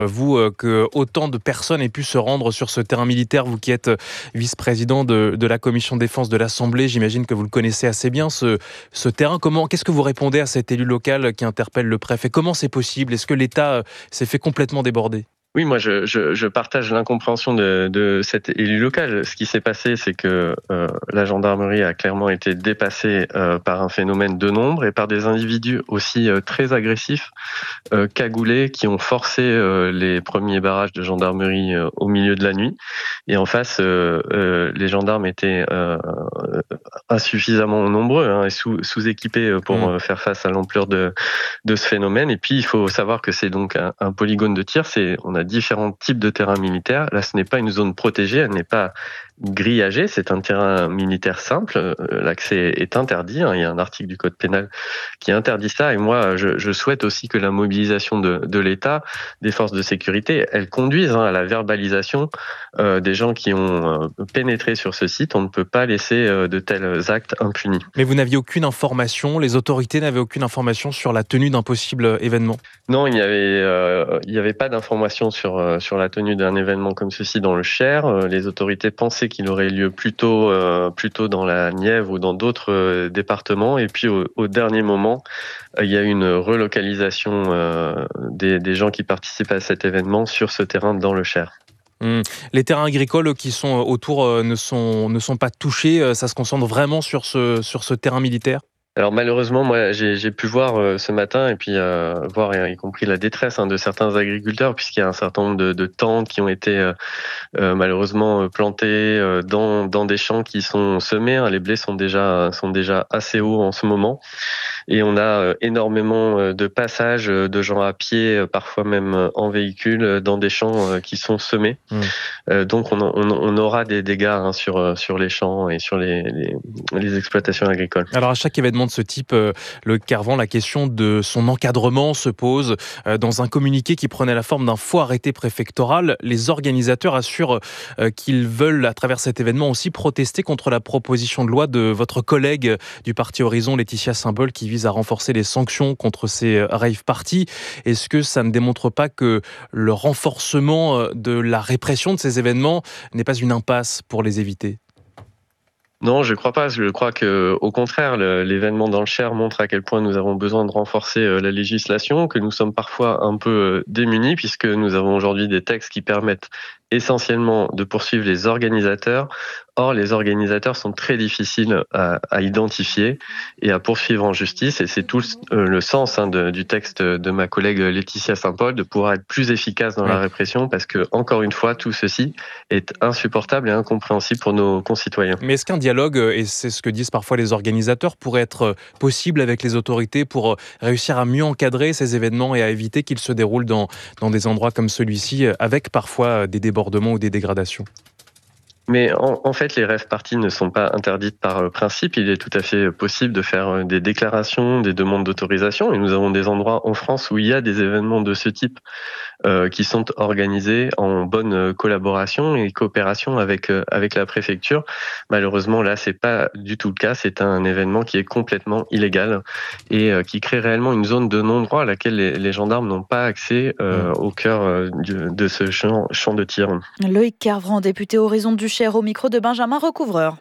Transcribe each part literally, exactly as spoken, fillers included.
Vous, euh, que autant de personnes aient pu se rendre sur ce terrain militaire, vous qui êtes euh, vice-président de, de la commission défense de l'Assemblée, j'imagine que vous le connaissez assez bien, ce, ce terrain. Comment, qu'est-ce que vous répondez à cet élu local qui interpelle le préfet? Comment c'est possible? Est-ce que l'État euh, s'est fait complètement déborder? Oui, moi je, je, je partage l'incompréhension de, de cet élu local. Ce qui s'est passé, c'est que euh, la gendarmerie a clairement été dépassée euh, par un phénomène de nombre et par des individus aussi euh, très agressifs, euh, cagoulés, qui ont forcé euh, les premiers barrages de gendarmerie euh, au milieu de la nuit. Et en face, euh, euh, les gendarmes étaient euh, insuffisamment nombreux hein, et sous, sous-équipés pour mmh. faire face à l'ampleur de, de ce phénomène. Et puis, il faut savoir que c'est donc un, un polygone de tir. C'est, on a différents types de terrains militaires. Là, ce n'est pas une zone protégée, elle n'est pas grillagée, c'est un terrain militaire simple. L'accès est interdit. Hein. Il y a un article du Code pénal qui interdit ça. Et moi, je, je souhaite aussi que la mobilisation de, de l'État, des forces de sécurité, elle conduise hein, à la verbalisation euh, des gens qui ont euh, pénétré sur ce site. On ne peut pas laisser euh, de tels actes impunis. Mais vous n'aviez aucune information, les autorités n'avaient aucune information sur la tenue d'un possible événement? Non, il n'y avait, euh, il y avait pas d'informations sur, euh, sur la tenue d'un événement comme ceci dans le Cher. Euh, les autorités pensaient qu'il aurait lieu plutôt, euh, plutôt dans la Nièvre ou dans d'autres euh, départements. Et puis au, au dernier moment, euh, il y a eu une relocalisation euh, des, des gens qui participent à cet événement sur ce terrain dans le Cher. Mmh. Les terrains agricoles qui sont autour euh, ne, sont, ne sont pas touchés, ça se concentre vraiment sur ce, sur ce terrain militaire? Alors malheureusement, moi j'ai, j'ai pu voir euh, ce matin et puis euh, voir y compris la détresse hein, de certains agriculteurs puisqu'il y a un certain nombre de, de tentes qui ont été euh, euh, malheureusement plantées euh, dans dans des champs qui sont semés. Hein. Les blés sont déjà sont déjà assez hauts en ce moment et on a euh, énormément de passages de gens à pied, parfois même en véhicule, dans des champs euh, qui sont semés. Mmh. Euh, donc on, on, on aura des dégâts hein, sur sur les champs et sur les, les les exploitations agricoles. Alors à chaque événement de ce type, euh, Loïc Kervran, la question de son encadrement se pose. Euh, dans un communiqué qui prenait la forme d'un faux arrêté préfectoral, les organisateurs assurent euh, qu'ils veulent, à travers cet événement, aussi protester contre la proposition de loi de votre collègue du parti Horizon, Laetitia Saint-Paul, qui vise à renforcer les sanctions contre ces rave parties. Est-ce que ça ne démontre pas que le renforcement de la répression de ces événements n'est pas une impasse pour les éviter ? Non, je crois pas. Je crois que, au contraire, le, l'événement dans le Cher montre à quel point nous avons besoin de renforcer euh, la législation, que nous sommes parfois un peu euh, démunis puisque nous avons aujourd'hui des textes qui permettent essentiellement de poursuivre les organisateurs. Or, les organisateurs sont très difficiles à, à identifier et à poursuivre en justice. Et c'est tout le, le sens hein, de, du texte de ma collègue Laetitia Saint-Paul, de pouvoir être plus efficace dans ouais. la répression, parce que, encore une fois, tout ceci est insupportable et incompréhensible pour nos concitoyens. Mais est-ce qu'un dialogue, et c'est ce que disent parfois les organisateurs, pourrait être possible avec les autorités pour réussir à mieux encadrer ces événements et à éviter qu'ils se déroulent dans, dans des endroits comme celui-ci, avec parfois des débordements ou des dégradations ? Mais en, en fait, les rave parties ne sont pas interdites par principe. Il est tout à fait possible de faire des déclarations, des demandes d'autorisation. Et nous avons des endroits en France où il y a des événements de ce type euh, qui sont organisés en bonne collaboration et coopération avec euh, avec la préfecture. Malheureusement, là, c'est pas du tout le cas. C'est un événement qui est complètement illégal et euh, qui crée réellement une zone de non-droit à laquelle les, les gendarmes n'ont pas accès euh, mmh. au cœur euh, de, de ce champ, champ de tir. Loïc Kervran, député Horizon du Cher, au micro de Benjamin Recouvreur.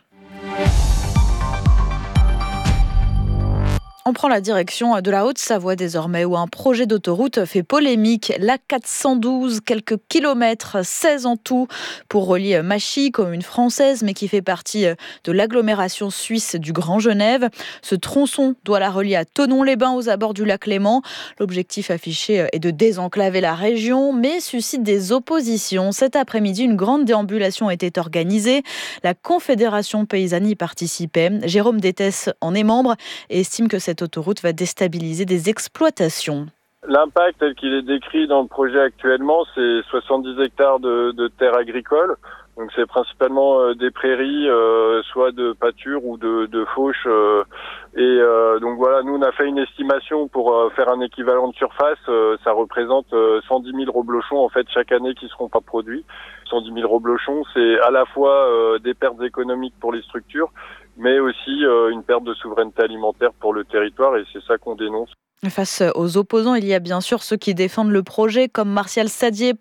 On prend la direction de la Haute-Savoie désormais, où un projet d'autoroute fait polémique. L'A quatre cent douze, quelques kilomètres, seize en tout, pour relier Machy, commune française, mais qui fait partie de l'agglomération suisse du Grand Genève. Ce tronçon doit la relier à Thonon-les-Bains, aux abords du lac Léman. L'objectif affiché est de désenclaver la région, mais suscite des oppositions. Cet après-midi, une grande déambulation était organisée. La Confédération paysanne y participait. Jérôme Détès en est membre et estime que cette autoroute va déstabiliser des exploitations. L'impact tel qu'il est décrit dans le projet actuellement, c'est soixante-dix hectares de, de terres agricoles. Donc c'est principalement euh, des prairies, euh, soit de pâture ou de, de fauche. Euh, et euh, donc voilà, nous on a fait une estimation pour euh, faire un équivalent de surface. Euh, ça représente euh, cent dix mille reblochons en fait chaque année qui seront pas produits. cent dix mille reblochons, c'est à la fois euh, des pertes économiques pour les structures, mais aussi euh, une perte de souveraineté alimentaire pour le territoire, et c'est ça qu'on dénonce. Face aux opposants, il y a bien sûr ceux qui défendent le projet, comme Martial Sadier,